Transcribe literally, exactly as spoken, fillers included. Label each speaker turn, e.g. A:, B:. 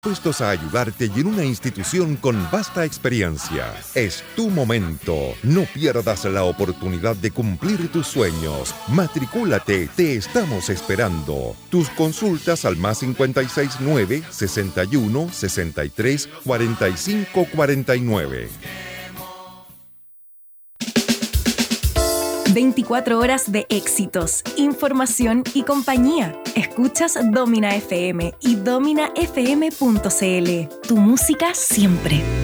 A: Dispuestos a ayudarte y en una institución con vasta experiencia. Es tu momento. No pierdas la oportunidad de cumplir tus sueños. Matricúlate, te estamos esperando. Tus consultas al más cincuenta y seis nueve, sesenta y uno, sesenta y tres, cuarenta y cinco cuarenta y nueve.
B: veinticuatro horas de éxitos, información y compañía. Escuchas Domina F M y domina f m punto c l. Tu música siempre.